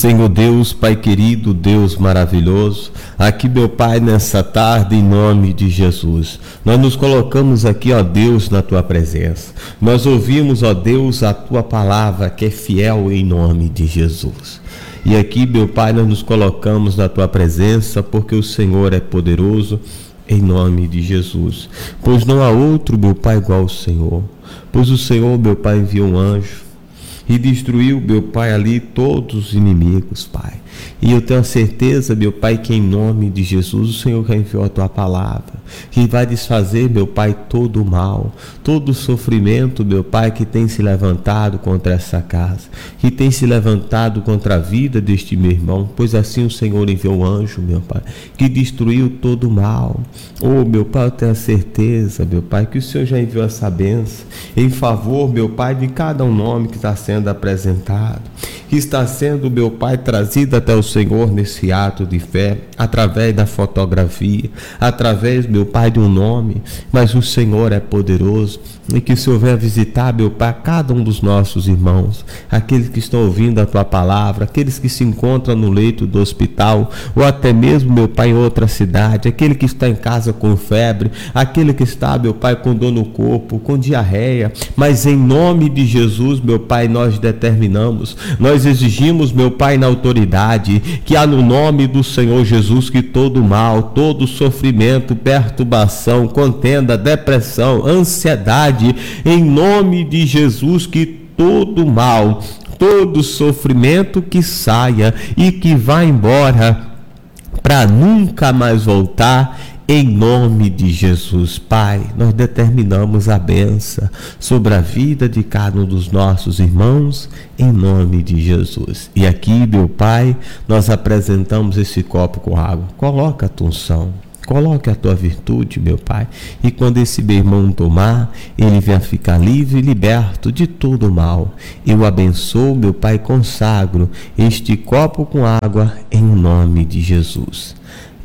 Senhor Deus, Pai querido, Deus maravilhoso, aqui, meu Pai, nessa tarde, em nome de Jesus, nós nos colocamos aqui, ó Deus, na Tua presença. Nós ouvimos, ó Deus, a Tua palavra que é fiel em nome de Jesus. E aqui, meu Pai, nós nos colocamos na Tua presença porque o Senhor é poderoso em nome de Jesus. Pois não há outro, meu Pai, igual ao Senhor. Pois o Senhor, meu Pai, enviou um anjo e destruiu, meu Pai, ali todos os inimigos, Pai. E eu tenho a certeza, meu Pai, que em nome de Jesus o Senhor já enviou a Tua palavra, que vai desfazer, meu Pai, todo o mal, todo o sofrimento, meu Pai, que tem se levantado contra essa casa, que tem se levantado contra a vida deste meu irmão, pois assim o Senhor enviou um anjo, meu Pai, que destruiu todo o mal. Oh, meu Pai, eu tenho a certeza, meu Pai, que o Senhor já enviou essa bênção em favor, meu Pai, de cada um nome que está sendo apresentado, que está sendo, meu Pai, trazido até o Senhor nesse ato de fé, através da fotografia, através, meu Pai, de um nome, mas o Senhor é poderoso, e que o Senhor venha visitar, meu Pai, cada um dos nossos irmãos, aqueles que estão ouvindo a Tua palavra, aqueles que se encontram no leito do hospital, ou até mesmo, meu Pai, em outra cidade, aquele que está em casa com febre, aquele que está, meu Pai, com dor no corpo, com diarreia, mas em nome de Jesus, meu Pai, nós determinamos, nós exigimos, meu Pai, na autoridade, que há no nome do Senhor Jesus que todo mal, todo sofrimento, perturbação, contenda, depressão, ansiedade, em nome de Jesus, que todo mal, todo sofrimento que saia e que vá embora para nunca mais voltar, em nome de Jesus. Pai, nós determinamos a bênção sobre a vida de cada um dos nossos irmãos, em nome de Jesus. E aqui, meu Pai, nós apresentamos esse copo com água. Coloca a tua unção, coloque a Tua virtude, meu Pai, e quando esse meu irmão tomar, ele venha ficar livre e liberto de todo o mal. Eu abençoo, meu Pai, consagro este copo com água em nome de Jesus.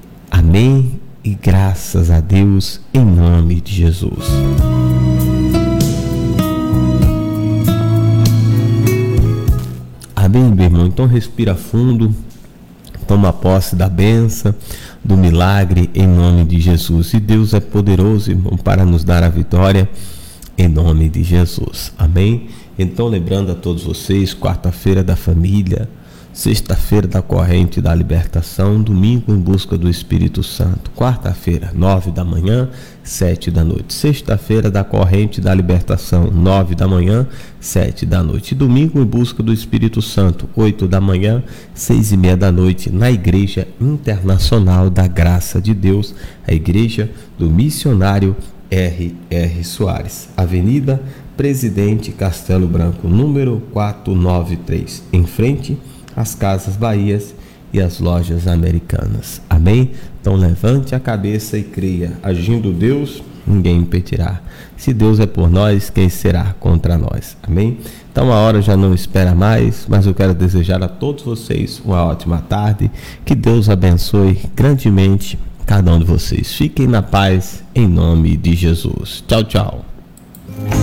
Amém. E graças a Deus, em nome de Jesus. Amém, meu irmão? Então respira fundo, toma posse da bênção, do milagre, em nome de Jesus. E Deus é poderoso, irmão, para nos dar a vitória, em nome de Jesus. Amém? Então, lembrando a todos vocês, quarta-feira da família, sexta-feira da corrente da libertação, domingo em busca do Espírito Santo, quarta-feira, 9 da manhã, 7 da noite, sexta-feira da corrente da libertação, 9 da manhã, 7 da noite, domingo em busca do Espírito Santo, 8 da manhã, 6:30 da noite, na Igreja Internacional da Graça de Deus, a Igreja do Missionário R.R. Soares, Avenida Presidente Castelo Branco, número 493, em frente as Casas Bahias e as Lojas Americanas. Amém? Então levante a cabeça e creia. Agindo Deus, ninguém impedirá. Se Deus é por nós, quem será contra nós? Amém? Então a hora já não espera mais, mas eu quero desejar a todos vocês uma ótima tarde. Que Deus abençoe grandemente cada um de vocês. Fiquem na paz, em nome de Jesus. Tchau, tchau.